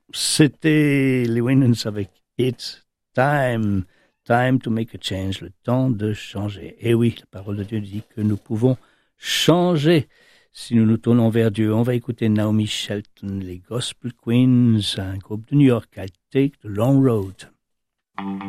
C'était les Winans avec It's Time, Time to Make a Change, le temps de changer. Et oui, la parole de Dieu dit que nous pouvons changer si nous nous tournons vers Dieu. On va écouter Naomi Shelton, les Gospel Queens, un groupe de New York, I Take the Long Road.